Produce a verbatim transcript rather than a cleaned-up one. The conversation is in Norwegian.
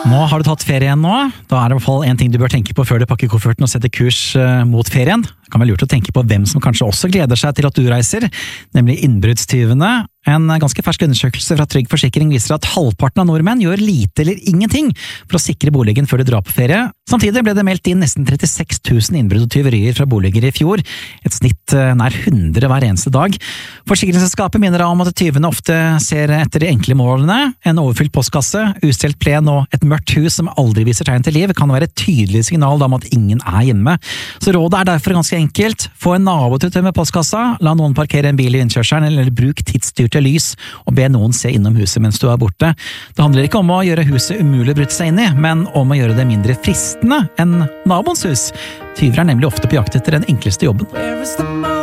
Nå har du tatt ferien nå, da er det i hvert fall en ting du bør tenke på før du pakker kofferten og setter kurs mot ferien. Det kan være lurt å tenke på hvem som kanskje også gleder seg til at du reiser, nemlig innbruddstyvene. En ganske fersk undersøkelse fra Trygg Forsikring viser at halvparten av nordmenn gjør lite eller ingenting for å sikre boligen før du drar på ferie. Samtidig ble det meldt inn nesten trettiseks tusen innbrudd og tyverier fra boliger i fjor, et snitt nær hundre hver eneste dag. Forsikringsselskapet minner om at tyvene ofte ser etter de enkle målene. En overfylt postkasse, ustelt plen og et mørkt hus som aldri viser tegn til liv kan være et tydelig signal om at ingen er hjemme. Så rådet er derfor ganske enkelt. Få en nabo til å tømme postkassa, la noen parkere en bil i innkjørselen, eller bruk tidsstyrt til lys, og be noen se innom huset mens du er borte. Det handler ikke om å gjøre huset umulig å bryte seg inn i, men om å gjøre det mindre fristende enn naboens hus. Tyver er nemlig ofte på jakt etter den enkleste jobben.